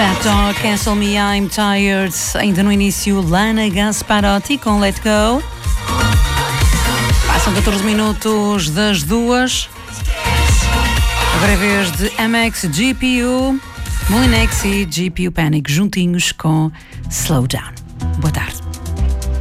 Fat Dog, Cancel Me, I'm Tired. Ainda no início, Lana Gasparotti com Let Go. Passam 14 minutos das 2. Agora é vez de Amex, GPU, Molinex e GPU Panic juntinhos com Slow Down. Boa tarde.